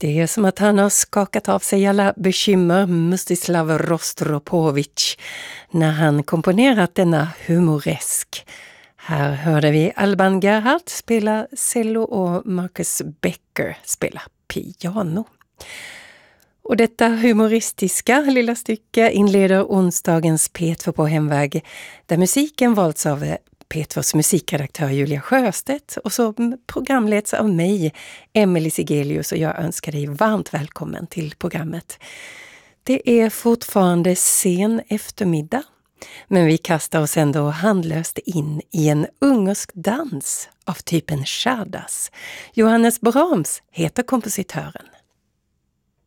Det är som att han har skakat av sig alla bekymmer, Mstislav Rostropovich, när han komponerat denna humoresk. Här hörde vi Alban Gerhardt spela cello och Marcus Becker spela piano. Och detta humoristiska lilla stycke inleder onsdagens P2 på hemväg, där musiken valts av P2s musikredaktör Julia Sjöstedt och så programleds av mig, Emelie Sigelius, och jag önskar dig varmt välkommen till programmet. Det är fortfarande sen eftermiddag, men vi kastar oss ändå handlöst in i en ungersk dans av typen Czardas. Johannes Brahms heter kompositören.